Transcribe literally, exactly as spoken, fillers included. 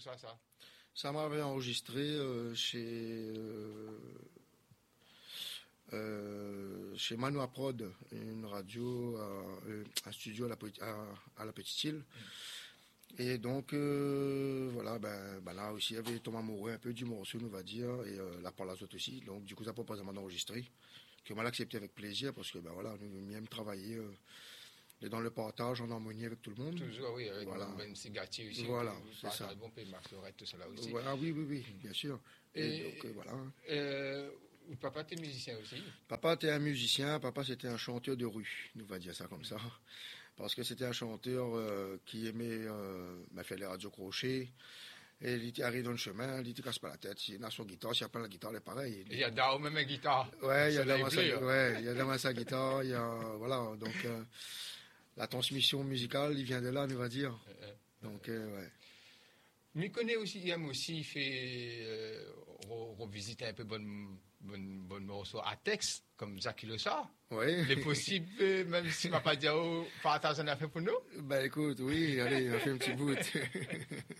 ça, ça Ça m'avait enregistré euh, chez euh, euh, chez Manoa Prod, une radio, euh, un studio à la, à, à la Petite Île. Mm. Et donc euh, voilà, ben, ben là aussi il y avait Thomas Moreau, un peu du morceau, on va dire, et euh, la Parlazote aussi. Donc du coup ça propose à m'enregistrer, que moi l'accepté avec plaisir parce que ben voilà, nous aimons travailler. Euh, Et dans le partage, en harmonie avec tout le monde. Toujours, oui, avec voilà. Ben Sigati aussi. Voilà, c'est ça. Bon, puis Marc Lorette, tout cela aussi. Voilà, oui, oui, oui, bien sûr. Et, Et donc, euh, voilà. Euh, papa, t'es musicien aussi? Papa était un musicien, papa c'était un chanteur de rue, on va dire ça comme ça. Parce que c'était un chanteur euh, qui aimait euh, bah, faire les radios crochets. Et il arrive dans le chemin, il ne casse pas la tête. Il a son guitare, s'il n'y a pas la guitare, il est pareil. Il y a dans même une guitare. Ouais, il y a dans sa, ouais, il y a dans sa guitare, il y a, voilà, donc, euh, la transmission musicale, il vient de là, on va dire. Euh, donc, euh, ouais. Mais il connaît aussi, il aime aussi fait, euh, revisiter un peu bonne, bonne, bonne morceau à texte, comme Zaki le sort. Oui. C'est possible, même s'il ne m'a pas dit, oh, pas attention à faire pour nous. Ben, écoute, oui, allez, on fait un petit bout.